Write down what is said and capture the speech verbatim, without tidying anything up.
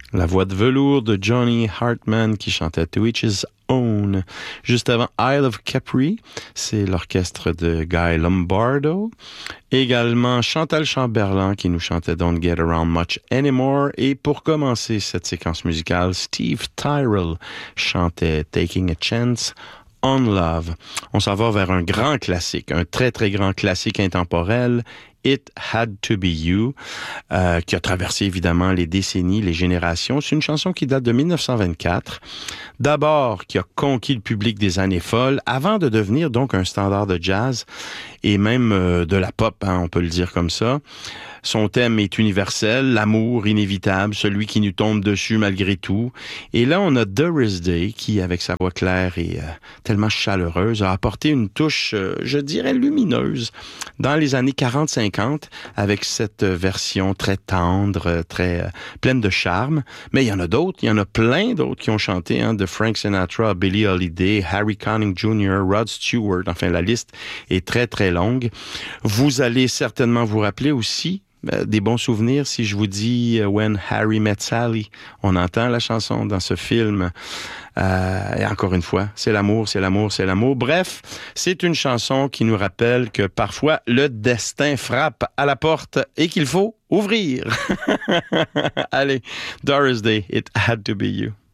La voix de velours de Johnny Hartman qui chantait To Each His Own. Juste avant, Isle of Capri, c'est l'orchestre de Guy Lombardo. Également, Chantal Chamberlain qui nous chantait Don't Get Around Much Anymore. Et pour commencer cette séquence musicale, Steve Tyrell chantait Taking a Chance on Love. On s'en va vers un grand classique, un très très grand classique intemporel, It Had to Be You, euh, qui a traversé évidemment les décennies, les générations. C'est une chanson qui date de dix-neuf cent vingt-quatre. D'abord, qui a conquis le public des années folles, avant de devenir donc un standard de jazz et même euh, de la pop, hein, on peut le dire comme ça. Son thème est universel, l'amour inévitable, celui qui nous tombe dessus malgré tout. Et là, on a Doris Day qui, avec sa voix claire et euh, tellement chaleureuse, a apporté une touche, euh, je dirais, lumineuse dans les années quarante cinquante avec cette version très tendre, très euh, pleine de charme. Mais il y en a d'autres, il y en a plein d'autres qui ont chanté, hein, de Frank Sinatra à Billie Holiday, Harry Connick junior, Rod Stewart. Enfin, la liste est très, très longue. Vous allez certainement vous rappeler aussi des bons souvenirs si je vous dis When Harry Met Sally. On entend la chanson dans ce film. Euh, et encore une fois, c'est l'amour, c'est l'amour, c'est l'amour. Bref, c'est une chanson qui nous rappelle que parfois le destin frappe à la porte et qu'il faut ouvrir. Allez, Doris Day, It Had to Be You.